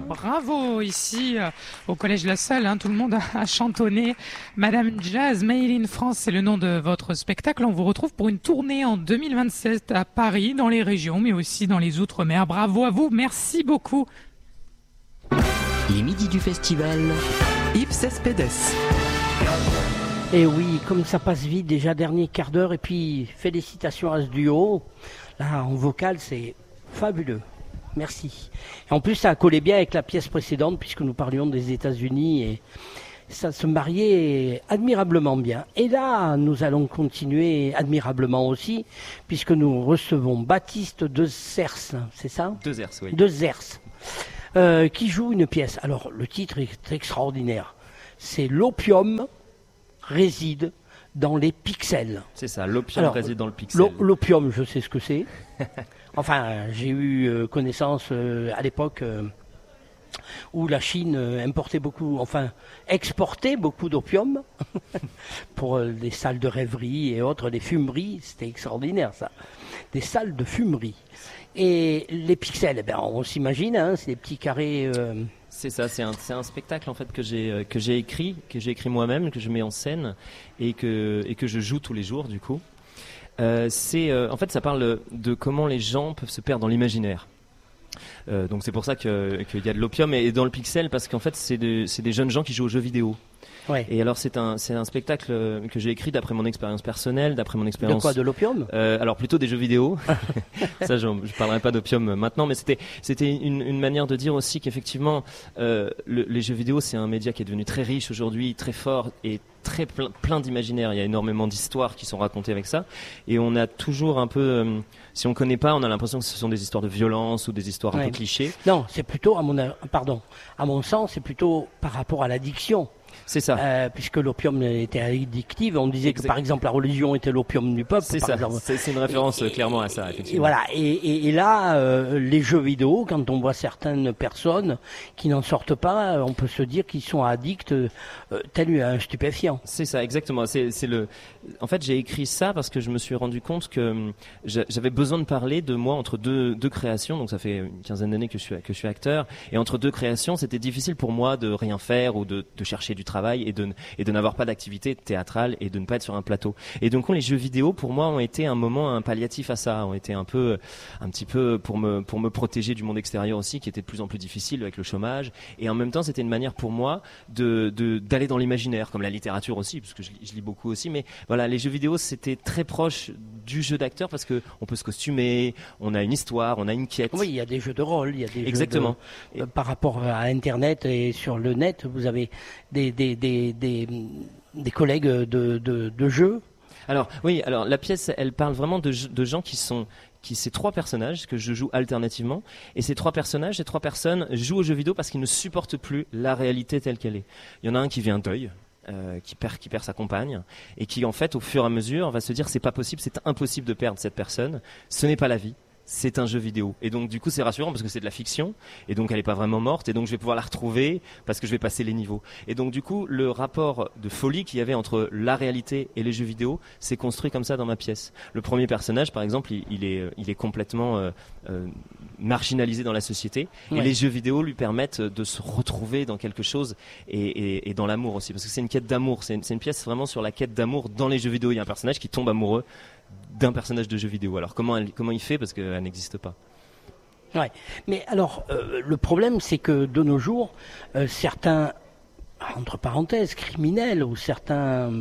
Bravo, ici au Collège La Salle, tout le monde a chantonné. Madame Jazz, Made in France, c'est le nom de votre spectacle. On vous retrouve pour une tournée en 2027 à Paris, dans les régions, mais aussi dans les Outre-mer. Bravo à vous, merci beaucoup. Les midis du festival, Ips Espedes. Et oui, comme ça passe vite, déjà dernier quart d'heure, et puis félicitations à ce duo. Là, en vocal, c'est fabuleux. Merci. Et en plus, ça a collé bien avec la pièce précédente, puisque nous parlions des États-Unis, et ça se mariait admirablement bien. Et là, nous allons continuer admirablement aussi, puisque nous recevons Baptiste Dezers, c'est ça ? Dezers, oui. Dezers, qui joue une pièce. Alors, le titre est extraordinaire. C'est L'opium réside dans les pixels. C'est ça, l'opium réside dans le pixel. L'opium, je sais ce que c'est. Enfin, j'ai eu connaissance à l'époque où la Chine exportait beaucoup d'opium pour des salles de rêverie et autres, des fumeries. C'était extraordinaire, ça. Des salles de fumerie. Et les pixels, on s'imagine, c'est des petits carrés... C'est ça, c'est un spectacle en fait que j'ai écrit moi-même, que je mets en scène et que je joue tous les jours du coup. En fait, ça parle de comment les gens peuvent se perdre dans l'imaginaire. Donc c'est pour ça qu'il y a de l'opium et dans le pixel, parce qu'en fait c'est des jeunes gens qui jouent aux jeux vidéo. Ouais. Et alors c'est un spectacle que j'ai écrit d'après mon expérience personnelle, d'après mon expérience. De quoi, de l'opium ? Alors plutôt des jeux vidéo. Ça, je parlerai pas d'opium maintenant, mais c'était une manière de dire aussi qu'effectivement les jeux vidéo, c'est un média qui est devenu très riche aujourd'hui, très fort et très plein d'imaginaire. Il y a énormément d'histoires qui sont racontées avec ça, et on a toujours un peu, si on connaît pas, on a l'impression que ce sont des histoires de violence ou des histoires un peu clichés. Non, c'est plutôt à mon sens, c'est plutôt par rapport à l'addiction. C'est ça. Puisque l'opium était addictif, on disait que par exemple la religion était l'opium du peuple. C'est ça. C'est une référence clairement à ça, effectivement. Et voilà. Et là, les jeux vidéo, quand on voit certaines personnes qui n'en sortent pas, on peut se dire qu'ils sont addicts tel un stupéfiant. C'est ça, exactement. En fait, j'ai écrit ça parce que je me suis rendu compte que j'avais besoin de parler de moi entre deux créations. Donc ça fait une quinzaine d'années que je suis acteur, et entre deux créations, c'était difficile pour moi de rien faire ou de chercher du travail et de n'avoir pas d'activité théâtrale et de ne pas être sur un plateau. Et donc les jeux vidéo pour moi ont été un palliatif à ça, ont été un petit peu pour me protéger du monde extérieur aussi, qui était de plus en plus difficile avec le chômage, et en même temps c'était une manière pour moi d'aller dans l'imaginaire, comme la littérature aussi, parce que je lis beaucoup aussi, mais voilà, les jeux vidéo c'était très proche du jeu d'acteur parce que on peut se costumer, on a une histoire, on a une quête. Oui, il y a des jeux de rôle, il y a des exactement. Jeux par rapport à Internet et sur le net, vous avez des collègues de jeu. Alors oui, la pièce, elle parle vraiment de gens c'est trois personnages que je joue alternativement, et ces trois personnes jouent aux jeux vidéo parce qu'ils ne supportent plus la réalité telle qu'elle est. Il y en a un qui vit un deuil, qui perd sa compagne, et qui en fait au fur et à mesure va se dire c'est impossible de perdre cette personne, ce n'est pas la vie. C'est un jeu vidéo. Et donc, du coup, c'est rassurant parce que c'est de la fiction. Et donc, elle n'est pas vraiment morte. Et donc, je vais pouvoir la retrouver parce que je vais passer les niveaux. Et donc, du coup, le rapport de folie qu'il y avait entre la réalité et les jeux vidéo s'est construit comme ça dans ma pièce. Le premier personnage, par exemple, il est complètement marginalisé dans la société. Ouais. Et les jeux vidéo lui permettent de se retrouver dans quelque chose et dans l'amour aussi. Parce que c'est une quête d'amour. C'est une pièce vraiment sur la quête d'amour dans les jeux vidéo. Il y a un personnage qui tombe amoureux d'un personnage de jeu vidéo. Alors comment il fait, parce qu'elle n'existe pas. Ouais. Mais alors le problème, c'est que de nos jours, certains, entre parenthèses, criminels ou certains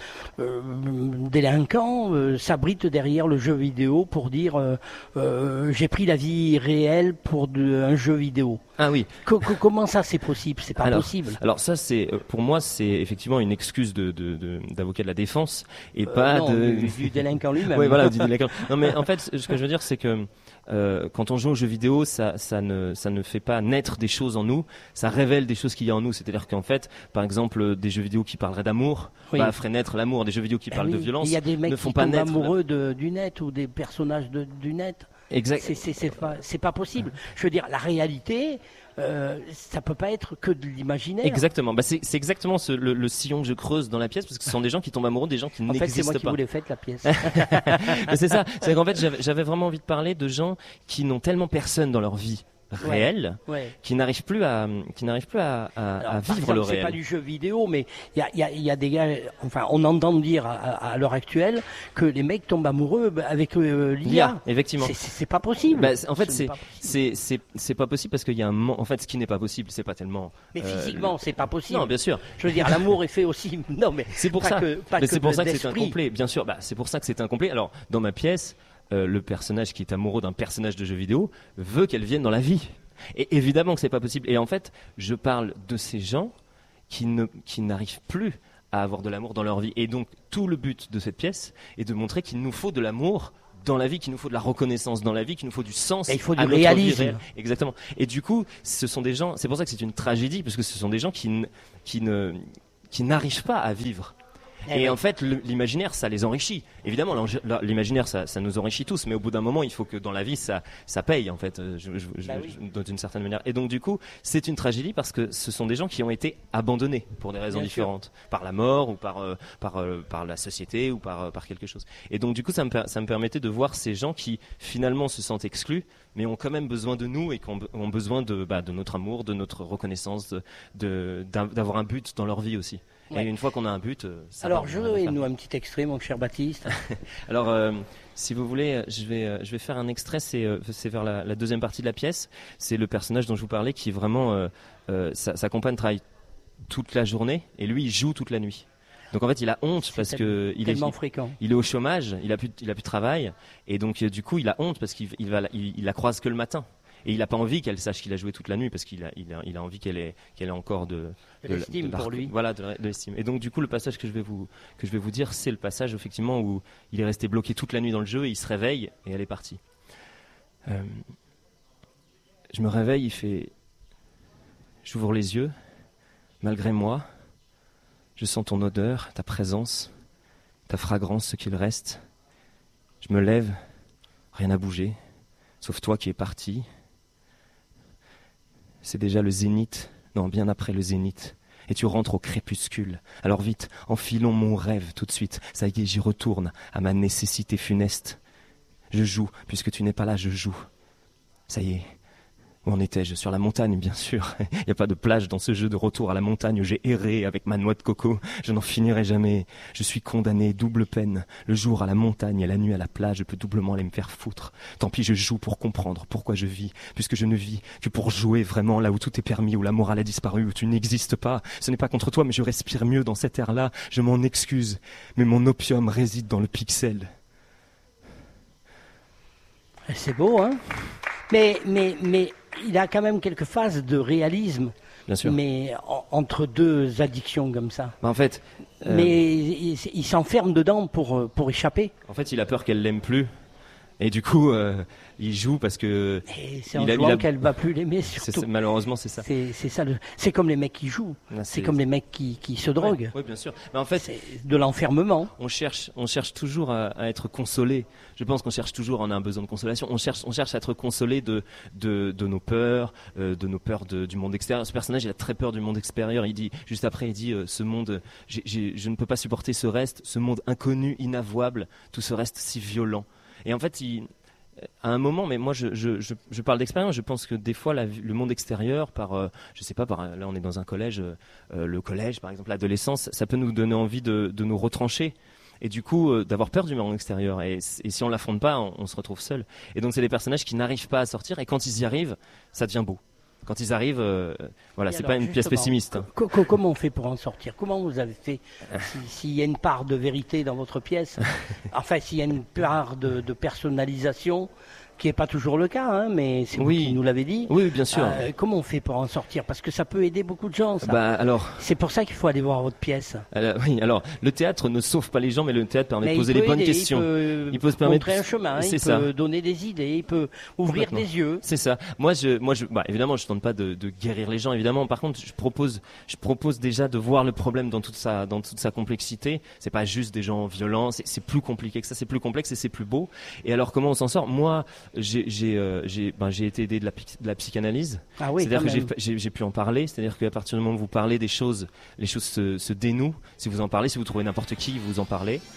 délinquants s'abritent derrière le jeu vidéo pour dire j'ai pris la vie réelle pour un jeu vidéo. Ah oui. Comment ça c'est possible ? C'est pas possible. Alors ça c'est pour moi c'est effectivement une excuse d'avocat de la défense et pas du délinquant lui-même. Oui voilà, du délinquant. Non mais en fait ce que je veux dire c'est que quand on joue aux jeux vidéo, ça ne fait pas naître des choses en nous, ça révèle des choses qu'il y a en nous. C'est-à-dire qu'en fait, par exemple, des jeux vidéo qui parleraient d'amour, feraient naître l'amour. Des jeux vidéo qui parlent de violence, il y a des mecs ne font qui pas tombent naître amoureux du net ou des personnages du net. Exact. C'est pas possible. Je veux dire, la réalité, ça peut pas être que de l'imaginaire. Exactement. C'est exactement le sillon que je creuse dans la pièce, parce que ce sont des gens qui tombent amoureux, des gens qui n'existent pas. En fait, c'est moi qui vous l'ai faite, la pièce. Mais c'est ça. C'est qu'en fait, j'avais vraiment envie de parler de gens qui n'ont tellement personne dans leur vie. réel, qui n'arrivent plus à vivre le réel. C'est pas du jeu vidéo, mais il y a des gars, enfin, on entend dire à l'heure actuelle que les mecs tombent amoureux avec l'IA. Effectivement. C'est pas possible. Bah, en fait, c'est pas possible parce qu'il y a en fait, ce qui n'est pas possible, c'est pas tellement. Mais physiquement, c'est pas possible. Non, bien sûr. Je veux dire, l'amour est fait aussi. Non, mais c'est pour ça. C'est pour ça que c'est incomplet. Bien sûr. Bah, c'est pour ça que c'est incomplet. Alors, dans ma pièce, le personnage qui est amoureux d'un personnage de jeu vidéo veut qu'elle vienne dans la vie. Et évidemment que c'est pas possible. Et en fait, je parle de ces gens qui n'arrivent plus à avoir de l'amour dans leur vie. Et donc, tout le but de cette pièce est de montrer qu'il nous faut de l'amour dans la vie, qu'il nous faut de la reconnaissance dans la vie, qu'il nous faut du sens. Et il faut du réalisme. Exactement. Et du coup, ce sont des gens. C'est pour ça que c'est une tragédie, parce que ce sont des gens qui n'arrivent pas à vivre. Et en fait, l'imaginaire, ça les enrichit. Évidemment, l'imaginaire, ça nous enrichit tous, mais au bout d'un moment, il faut que dans la vie, ça paye, en fait, d'une certaine manière. Et donc, du coup, c'est une tragédie parce que ce sont des gens qui ont été abandonnés pour des raisons différentes, par la mort ou par la société ou par quelque chose. Et donc, du coup, ça me permettait de voir ces gens qui, finalement, se sentent exclus, mais ont quand même besoin de nous et qui ont besoin de notre amour, de notre reconnaissance, d'avoir un but dans leur vie aussi. Et une fois qu'on a un but, ça alors, nous un petit extrait, mon cher Baptiste. Alors, si vous voulez, je vais faire un extrait. C'est vers la deuxième partie de la pièce. C'est le personnage dont je vous parlais qui vraiment, sa compagne travaille toute la journée et lui il joue toute la nuit. Donc en fait, il a honte parce que il est au chômage, il a plus de travail et donc du coup il a honte parce qu'il la croise que le matin. Et il n'a pas envie qu'elle sache qu'il a joué toute la nuit parce qu'il a envie qu'elle ait encore de l'estime pour lui. Voilà, de l'estime. Et donc du coup, le passage que je vais vous dire, c'est le passage effectivement où il est resté bloqué toute la nuit dans le jeu et il se réveille et elle est partie. Je me réveille, j'ouvre les yeux, malgré moi, je sens ton odeur, ta présence, ta fragrance, ce qu'il reste. Je me lève, rien n'a bougé, sauf toi qui es parti. C'est déjà le zénith, non, bien après le zénith. Et tu rentres au crépuscule. Alors vite, enfilons mon rêve tout de suite. Ça y est, j'y retourne à ma nécessité funeste. Je joue, puisque tu n'es pas là, je joue. Ça y est. Où en étais-je? Sur la montagne, bien sûr. Il n'y a pas de plage dans ce jeu de retour à la montagne où j'ai erré avec ma noix de coco. Je n'en finirai jamais. Je suis condamné, double peine. Le jour à la montagne et la nuit à la plage, je peux doublement aller me faire foutre. Tant pis, je joue pour comprendre pourquoi je vis, puisque je ne vis que pour jouer vraiment là où tout est permis, où la morale a disparu, où tu n'existes pas. Ce n'est pas contre toi, mais je respire mieux dans cet air-là. Je m'en excuse, mais mon opium réside dans le pixel. C'est beau, hein? Mais il a quand même quelques phases de réalisme. Bien sûr. Mais entre deux addictions comme ça. Bah en fait. Mais il s'enferme dedans pour échapper. En fait, il a peur qu'elle l'aime plus. Et du coup, il joue parce que. Et c'est en jouant qu'elle va plus l'aimer, surtout. Malheureusement, c'est ça. C'est ça. C'est comme les mecs qui jouent. C'est comme les mecs qui se droguent. Oui, bien sûr. Mais en fait, c'est de l'enfermement. On cherche toujours à être consolé. Je pense qu'on cherche toujours, on a un besoin de consolation. On cherche à être consolé de nos peurs, du monde extérieur. Ce personnage, il a très peur du monde extérieur. Il dit juste après, ce monde, je ne peux pas supporter ce reste, ce monde inconnu, inavouable, tout ce reste si violent. Et en fait, à un moment, mais moi je parle d'expérience, je pense que des fois le monde extérieur, je sais pas, là on est dans un collège, le collège par exemple, l'adolescence, ça peut nous donner envie de nous retrancher. Et du coup, d'avoir peur du monde extérieur. Et si on l'affronte pas, on se retrouve seul. Et donc c'est des personnages qui n'arrivent pas à sortir, et quand ils y arrivent, ça devient beau. Quand ils arrivent, voilà, c'est pas une pièce pessimiste. Comment on fait pour en sortir? Comment vous avez fait s'il y a une part de vérité dans votre pièce? Enfin, s'il y a une part de personnalisation, qui n'est pas toujours le cas, hein, mais c'est vous qui nous l'avez dit. Oui, bien sûr. Comment on fait pour en sortir? Parce que ça peut aider beaucoup de gens, ça. Alors, c'est pour ça qu'il faut aller voir votre pièce. Alors, le théâtre ne sauve pas les gens, mais le théâtre permet de poser les bonnes questions. Il peut se montrer un chemin, il peut donner des idées, il peut ouvrir des yeux. C'est ça. Moi, évidemment, je tente pas de guérir les gens, évidemment. Par contre, je propose déjà de voir le problème dans toute sa complexité. C'est pas juste des gens violents, c'est plus compliqué que ça, c'est plus complexe et c'est plus beau. Et alors, comment on s'en sort? Moi, j'ai été aidé de la psychanalyse. Ah oui, c'est-à-dire que j'ai pu en parler. C'est-à-dire qu'à partir du moment où vous parlez des choses, les choses se dénouent. Si vous en parlez, si vous trouvez n'importe qui, vous en parlez.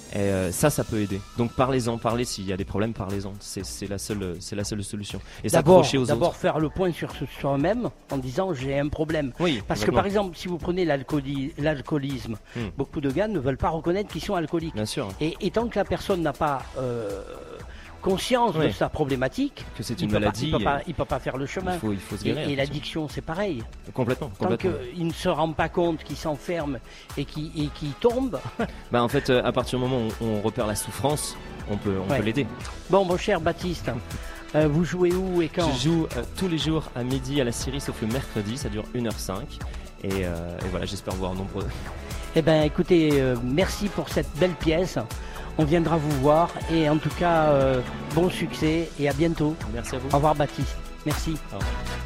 Et ça peut aider. Donc parlez-en, parlez s'il y a des problèmes, parlez-en. C'est la seule solution. Et s'accrocher aux autres. D'abord faire le point sur soi-même en disant j'ai un problème. Oui, parce que par exemple, si vous prenez l'alcoolisme, beaucoup de gars ne veulent pas reconnaître qu'ils sont alcooliques. Bien sûr. Et tant que la personne n'a pas conscience de sa problématique, que c'est une maladie, il peut pas faire le chemin. Il faut se guérir. Et l'addiction, c'est pareil. Complètement. Tant qu'il ne se rend pas compte qu'il s'enferme et qu'il tombe. En fait, à partir du moment où on repère la souffrance, on peut l'aider. Bon, mon cher Baptiste, vous jouez où et quand? Je joue tous les jours à midi à la Syrie, sauf le mercredi, ça dure 1h05. Et voilà, j'espère vous voir nombreux. Eh bien, écoutez, merci pour cette belle pièce. On viendra vous voir et en tout cas, bon succès et à bientôt. Merci à vous. Au revoir Baptiste. Merci. Au revoir.